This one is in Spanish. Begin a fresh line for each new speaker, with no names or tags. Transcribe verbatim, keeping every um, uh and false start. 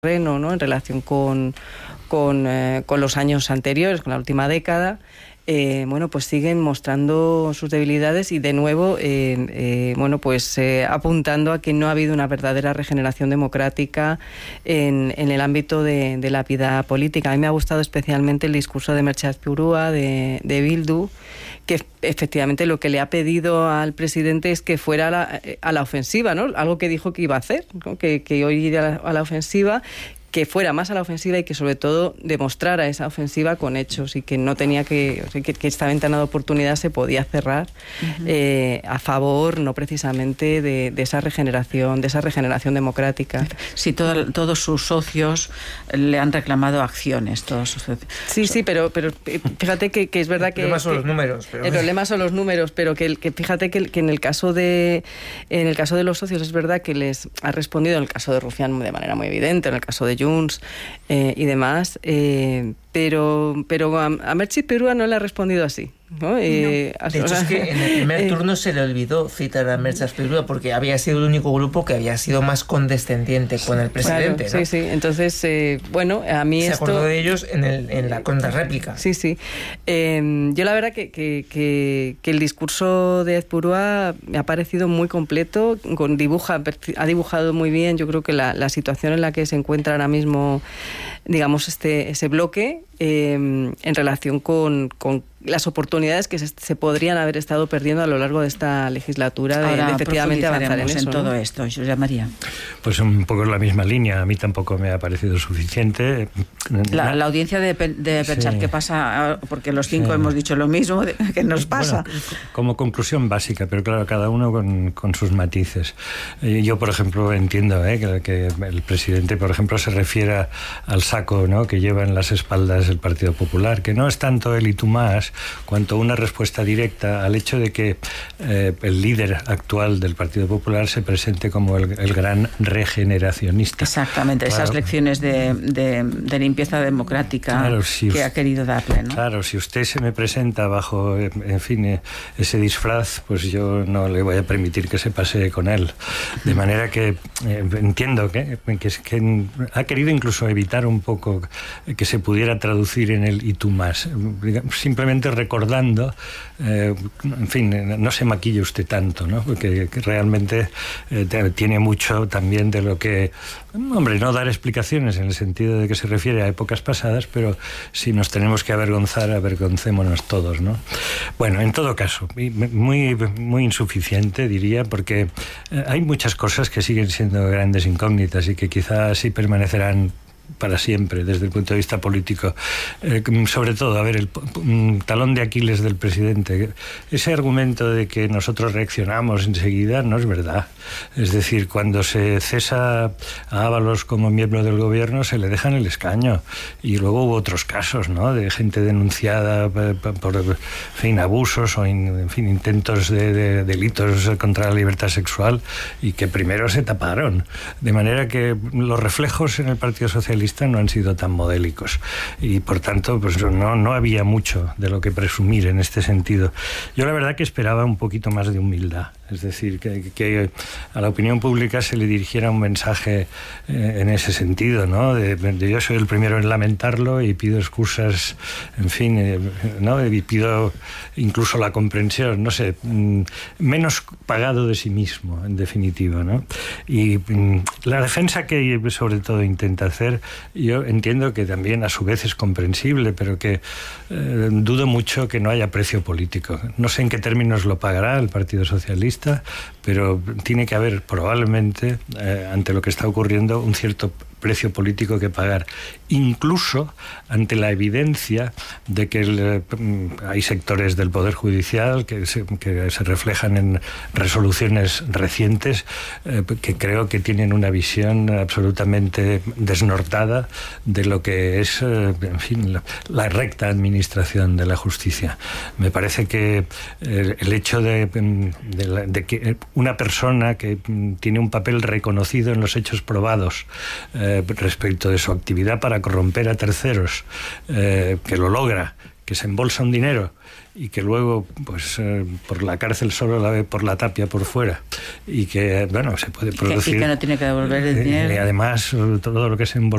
terreno, ¿no? En relación con, con, eh, con los años anteriores, con la última década, eh, bueno, pues siguen mostrando sus debilidades y de nuevo, eh, eh, bueno, pues eh, apuntando a que no ha habido una verdadera regeneración democrática en, en el ámbito de, de la vida política. A mí me ha gustado especialmente el discurso de Merche Azpirua, de, de Bildu, que efectivamente lo que le ha pedido al presidente es que fuera a la, a la ofensiva, ¿no? Algo que dijo que iba a hacer, ¿no? que, que hoy iría a la, a la ofensiva, que fuera más a la ofensiva y que sobre todo demostrara esa ofensiva con hechos y que no tenía que, o sea, que, que esta ventana de oportunidad se podía cerrar uh-huh. eh, a favor, no precisamente de, de esa regeneración, de esa regeneración democrática.
Sí, todo, todos sus socios le han reclamado acciones, todos sus socios.
Sí, sí, pero, pero fíjate que, que es verdad que...
El problema son
que,
los números. Pero...
El problema son los números, pero que, que fíjate que, que en el caso de en el caso de los socios es verdad que les ha respondido, en el caso de Rufián de manera muy evidente, en el caso de Junts eh, y demás, eh, pero pero a, a Merche Azpirua no le ha respondido así, ¿no? Eh,
no. De hecho, es que en el primer turno se le olvidó citar a Merche Azpirua porque había sido el único grupo que había sido más condescendiente con el presidente.
Claro,
¿no?
Sí, sí. Entonces, eh, bueno, a mí
se
esto...
acordó de ellos en, el, en la contrarréplica.
Sí, sí. Eh, yo la verdad que, que, que, que el discurso de Azpirua me ha parecido muy completo, con dibuja, ha dibujado muy bien, yo creo que la, la situación en la que se encuentra ahora mismo, digamos, este ese bloque, eh, en relación con, con las oportunidades que se, se podrían haber estado perdiendo a lo largo de esta legislatura de,
Ahora
de efectivamente avanzar en,
en
eso,
todo
¿no?
esto. Josep María.
Pues un poco en la misma línea. A mí tampoco me ha parecido suficiente.
La, la audiencia de, de pensar sí. qué pasa, porque los cinco sí. hemos dicho lo mismo, ¿qué nos pasa?
Bueno, como conclusión básica, pero claro, cada uno con, con sus matices. Eh, yo, por ejemplo, entiendo eh, que, que el presidente, por ejemplo, se refiera al saco, ¿no?, que lleva en las espaldas el Partido Popular, que no es tanto él y tú más, cuanto una respuesta directa al hecho de que eh, el líder actual del Partido Popular se presente como el, el gran regeneracionista.
Exactamente, claro. Esas lecciones de, de, de limpieza democrática claro, si que usted, ha querido darle, ¿no?
Claro, si usted se me presenta bajo, en fin, ese disfraz, pues yo no le voy a permitir que se pase con él. De manera que eh, entiendo que, que, que ha querido incluso evitar un poco que se pudiera traducir en el y tú más. Simplemente recordando, eh, en fin, no se maquille usted tanto, ¿no? Porque realmente eh, tiene mucho también de lo que, hombre, no dar explicaciones en el sentido de que se refiere a épocas pasadas, pero si nos tenemos que avergonzar, avergoncémonos todos, ¿no? Bueno, en todo caso, muy, muy insuficiente, diría, porque eh, hay muchas cosas que siguen siendo grandes incógnitas y que quizás sí permanecerán para siempre desde el punto de vista político. Eh, sobre todo, a ver, el um, talón de Aquiles del presidente, ese argumento de que nosotros reaccionamos enseguida no es verdad. Es decir, cuando se cesa a Ábalos como miembro del gobierno se le deja en el escaño, y luego hubo otros casos, ¿no?, de gente denunciada por, en fin, abusos o in, en fin, intentos de, de delitos contra la libertad sexual, y que primero se taparon, de manera que los reflejos en el Partido Socialista no han sido tan modélicos y por tanto pues no, no había mucho de lo que presumir en este sentido. Yo la verdad que esperaba un poquito más de humildad, es decir, que, que a la opinión pública se le dirigiera un mensaje eh, en ese sentido, ¿no? De, de yo soy el primero en lamentarlo y pido excusas, en fin, eh, ¿no? Y pido incluso la comprensión, no sé, mm, menos pagado de sí mismo, en definitiva, ¿no? Y mm, la defensa que sobre todo intenta hacer, yo entiendo que también a su vez es comprensible, pero que eh, dudo mucho que no haya precio político. No sé en qué términos lo pagará el Partido Socialista, pero tiene que haber probablemente, eh, ante lo que está ocurriendo, un cierto precio político que pagar, incluso ante la evidencia de que el, hay sectores del Poder Judicial que se, que se reflejan en resoluciones recientes eh, que creo que tienen una visión absolutamente desnortada de lo que es, eh, en fin, la, la recta administración de la justicia. Me parece que eh, el hecho de, de, la, de que una persona que tiene un papel reconocido en los hechos probados eh, respecto de su actividad para corromper a terceros, eh, que lo logra, que se embolsa un dinero y que luego pues eh, por la cárcel solo la ve por la tapia por fuera, y que bueno, se puede producir
y que no tiene que devolver el dinero,
y además todo lo que se embolsa